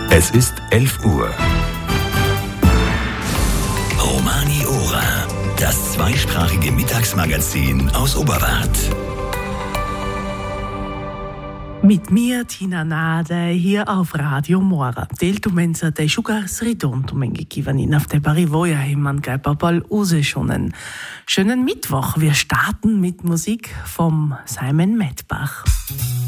Es ist 11 Uhr. Romani Ora, das zweisprachige Mittagsmagazin aus Oberwart. Mit mir, Tina Nade, hier auf Radio Mora. Deltumenza de Sugars Ridont, Kivanin auf der Barivoja Himman Geipapal Useschonen. Schönen Mittwoch. Wir starten mit Musik vom Simon Medbach.